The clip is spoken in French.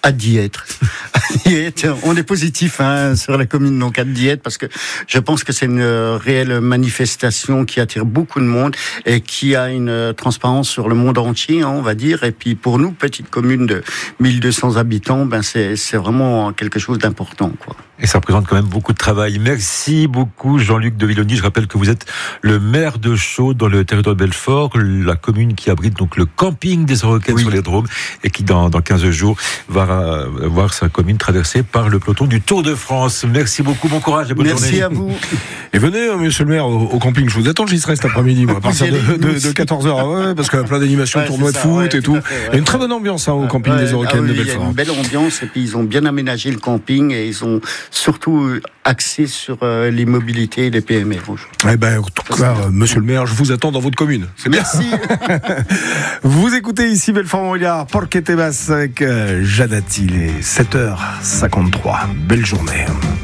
À Diètre. On est positif sur la commune donc à Diètre parce que je pense que c'est une réelle manifestation qui attire beaucoup de monde et qui a une transparence sur le monde entier, on va dire. Et puis pour nous, petite commune de 1200 habitants, c'est vraiment quelque chose d'important, quoi. Et ça représente quand même beaucoup de travail. Merci beaucoup Jean-Luc de Villoni. Je rappelle que vous êtes le maire de Chaudes dans le territoire de Belfort, la commune qui abrite donc le camping des Eurocaines sur les Drômes et qui dans 15 jours va voir sa commune traversée par le peloton du Tour de France. Merci beaucoup, bon courage et bonne journée. Merci à vous. Et venez, monsieur le maire, au camping. Je vous attends, j'y serai cet après-midi, moi, à partir de 14h. Ouais, parce qu'il y a plein d'animations, tournois de foot et tout. Il y a une très bonne ambiance au camping des Eurocaines de Belfort. Il y a une belle ambiance et puis ils ont bien aménagé le camping et ils ont surtout axé sur les mobilités et les PME. Eh ben, en tout cas, monsieur le maire, je vous attends dans votre commune. Merci. Vous écoutez ici Belfort-Montbéliard, Porque te vas avec Jadati, il est 7h53. Belle journée.